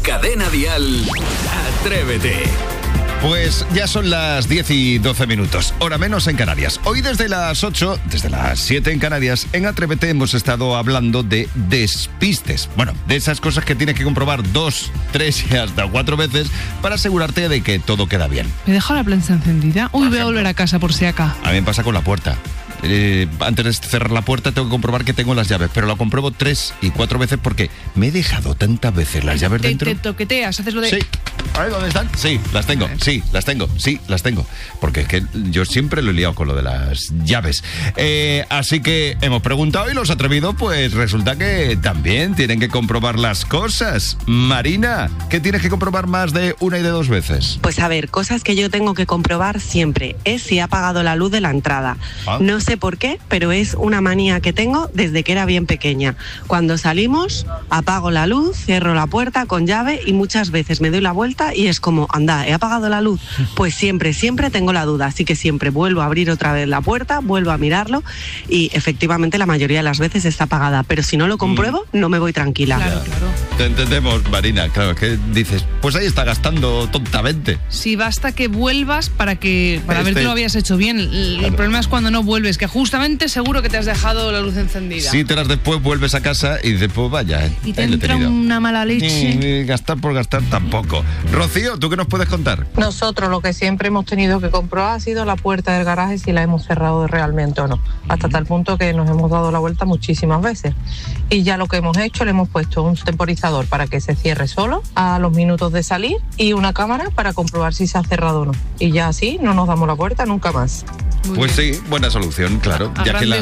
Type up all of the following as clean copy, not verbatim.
Cadena Dial, Atrévete. Pues ya son las 10 y 12 minutos, hora menos en Canarias. Hoy desde las 8, desde las 7 en Canarias, en Atrévete hemos estado hablando de despistes. Bueno, de esas cosas que tienes que comprobar 2, 3 y hasta 4 veces para asegurarte de que todo queda bien. ¿Me dejo la plancha encendida? Uy, voy a volver a casa por si acá. A mí me pasa con la puerta. Antes de cerrar la puerta tengo que comprobar que tengo las llaves, pero la compruebo 3 y 4 veces porque me he dejado tantas veces las llaves dentro. Te toqueteas, haces lo de... Sí. A ver, ¿dónde están? Sí, las tengo, sí, las tengo. Porque es que yo siempre lo he liado con lo de las llaves. Así que hemos preguntado y los atrevidos, pues resulta que también tienen que comprobar las cosas. Marina, ¿qué tienes que comprobar más de una y de 2 veces? Pues a ver, cosas que yo tengo que comprobar siempre es si ha apagado la luz de la entrada. No sé por qué, pero es una manía que tengo desde que era bien pequeña. Cuando salimos, apago la luz, cierro la puerta con llave y muchas veces me doy la vuelta y es como, anda, ¿he apagado la luz? Pues siempre tengo la duda, así que siempre vuelvo a abrir otra vez la puerta, vuelvo a mirarlo y efectivamente la mayoría de las veces está apagada, pero si no lo compruebo, no me voy tranquila. Claro. Te entendemos, Marina, claro, que dices, pues ahí está gastando tontamente. Sí, basta que vuelvas para ver que lo habías hecho bien. El problema es cuando no vuelves, que justamente seguro que te has dejado la luz encendida. Sí, te las después vuelves a casa y dices, pues vaya, y te entra una mala leche. Gastar por gastar tampoco. Rocío, ¿tú qué nos puedes contar? Nosotros lo que siempre hemos tenido que comprobar ha sido la puerta del garaje, si la hemos cerrado realmente o no. Hasta tal punto que nos hemos dado la vuelta muchísimas veces. Y ya lo que hemos hecho, le hemos puesto un temporizador para que se cierre solo a los minutos de salir y una cámara para comprobar si se ha cerrado o no. Y ya así no nos damos la vuelta nunca más. Pues sí, buena solución, claro. Ya que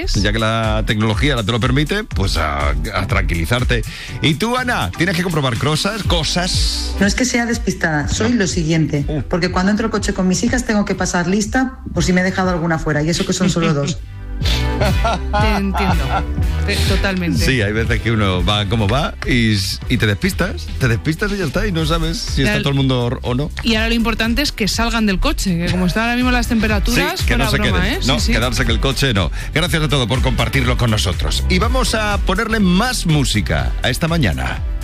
la tecnología la te lo permite, pues a tranquilizarte. ¿Y tú, Ana? ¿Tienes que comprobar cosas? No es que sea despistada, soy lo siguiente. Porque cuando entro al coche con mis hijas tengo que pasar lista por si me he dejado alguna fuera, y eso que son solo 2. Te entiendo, totalmente. Sí, hay veces que uno va como va y te despistas y ya está, y no sabes si está todo el mundo o no. Y ahora lo importante es que salgan del coche, que como están ahora mismo las temperaturas, sí, que no se broma, queden. No, sí. Quedarse en el coche no. Gracias a todos por compartirlo con nosotros. Y vamos a ponerle más música a esta mañana.